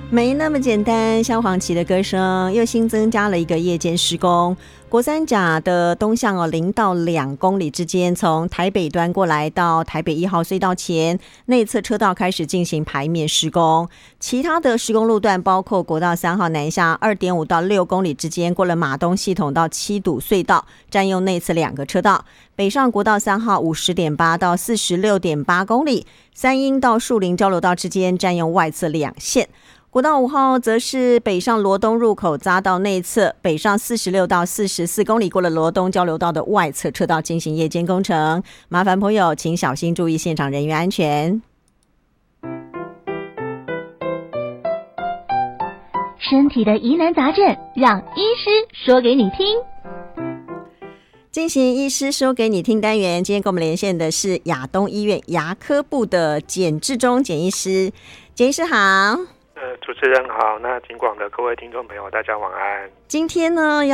没那么简单，萧煌奇的歌声又新增加了一个夜间施工。国三甲的东向0到2公里之间，从台北端过来到台北1号隧道前内侧车道开始进行排面施工。其他的施工路段包括国道3号南下 2.5 到6公里之间，过了马东系统到七堵隧道，占用内侧2个车道。北上国道3号 50.8 到 46.8 公里，三鶯到树林交流道之间占用外侧2线。国道5号则是北上罗东入口匝道内侧，北上46到44公里，过了罗东交流道的外侧车道进行夜间工程，麻烦朋友请小心注意现场人员安全。 身体的疑难杂症，让医师说给你听。 进行医师说给你听单元，今天跟我们连线的是亚东医院牙科部的简志忠简医师。简医师好。 主持人好，那警广的各位听众朋友大家晚安。 今天呢